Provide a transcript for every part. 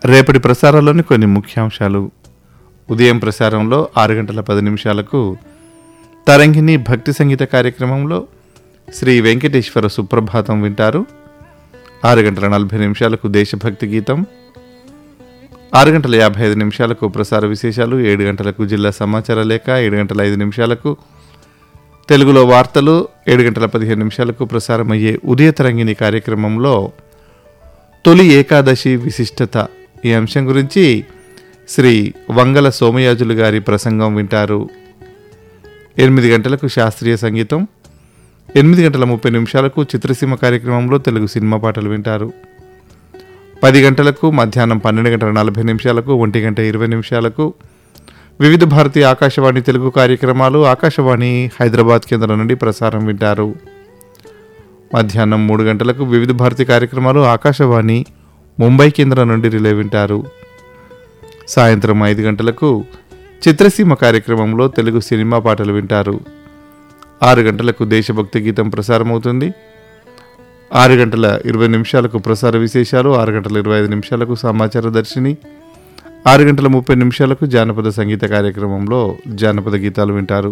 రేపటి ప్రసారాల్లోని కొన్ని ముఖ్యాంశాలు. ఉదయం ప్రసారంలో 6:10 తరంగిణి భక్తి సంగీత కార్యక్రమంలో శ్రీ వెంకటేశ్వర సుప్రభాతం వింటారు. 6:40 దేశభక్తి గీతం, 6:55 ప్రసార విశేషాలు, 7 గంటలకు జిల్లా సమాచార లేఖ, 7:05 తెలుగులో వార్తలు, 7:15 ప్రసారమయ్యే ఉదయ తరంగిణి కార్యక్రమంలో తొలి ఏకాదశి విశిష్టత ఈ అంశం గురించి శ్రీ వంగల సోమయాజులు గారి ప్రసంగం వింటారు. 8 గంటలకు శాస్త్రీయ సంగీతం, 8:30 చిత్రసీమ కార్యక్రమంలో తెలుగు సినిమా పాటలు వింటారు. 10 గంటలకు, మధ్యాహ్నం 12:40, 1:20 వివిధ భారతి ఆకాశవాణి తెలుగు కార్యక్రమాలు ఆకాశవాణి హైదరాబాద్ కేంద్రం నుండి ప్రసారం వింటారు. మధ్యాహ్నం 3 గంటలకు వివిధ భారతి కార్యక్రమాలు ఆకాశవాణి ముంబై కేంద్రం నుండి రిలే వింటారు. సాయంత్రం 5 గంటలకు చిత్రసీమ కార్యక్రమంలో తెలుగు సినిమా పాటలు వింటారు. 6 గంటలకు దేశభక్తి గీతం ప్రసారమవుతుంది. 6:20 ప్రసార విశేషాలు, 6:25 సమాచార దర్శిని, 6:30 జానపద సంగీత కార్యక్రమంలో జానపద గీతాలు వింటారు.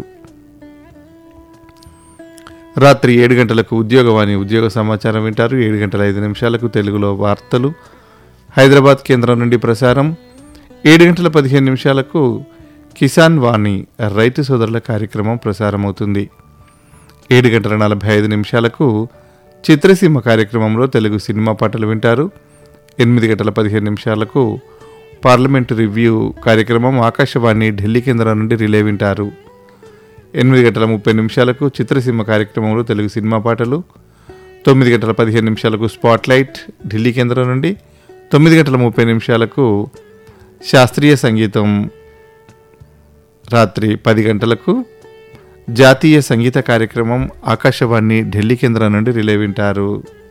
రాత్రి 7 గంటలకు ఉద్యోగవాణి ఉద్యోగ సమాచారం వింటారు. 7:05 తెలుగులో వార్తలు హైదరాబాద్ కేంద్రం నుండి ప్రసారం. 7:15 కిసాన్ వాణి రైతు సోదరుల కార్యక్రమం ప్రసారమవుతుంది. 7:45 చిత్రసీమ కార్యక్రమంలో తెలుగు సినిమా పాటలు వింటారు. 8:15 పార్లమెంటు రివ్యూ కార్యక్రమం ఆకాశవాణి ఢిల్లీ కేంద్రం నుండి రిలే వింటారు. 8:30 చిత్రసీమ కార్యక్రమంలో తెలుగు సినిమా పాటలు. 9:15 స్పాట్లైట్ ఢిల్లీ కేంద్రం నుండి. 9:30 శాస్త్రీయ సంగీతం. రాత్రి 10 గంటలకు జాతీయ సంగీత కార్యక్రమం ఆకాశవాణి ఢిల్లీ కేంద్రం నుండి రిలే వింటారు.